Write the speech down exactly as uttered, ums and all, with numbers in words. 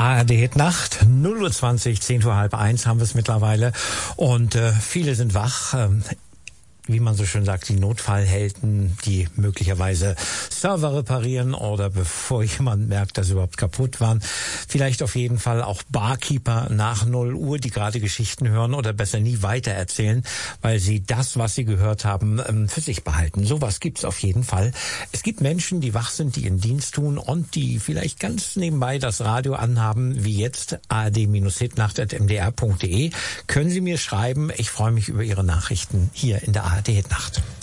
A R D Hitnacht, null Uhr zwanzig, zehn vor halb eins haben wir es mittlerweile und äh, viele sind wach. Ähm, wie man so schön sagt, die Notfallhelden, die möglicherweise Server reparieren oder bevor jemand merkt, dass sie überhaupt kaputt waren. Vielleicht auf jeden Fall auch Barkeeper nach null Uhr, die gerade Geschichten hören oder besser nie weitererzählen, weil sie das, was sie gehört haben, für sich behalten. Sowas gibt's auf jeden Fall. Es gibt Menschen, die wach sind, die ihren Dienst tun und die vielleicht ganz nebenbei das Radio anhaben, wie jetzt a r d Hitnacht at m d r punkt d e. Können Sie mir schreiben? Ich freue mich über Ihre Nachrichten hier in der A R D Hitnacht.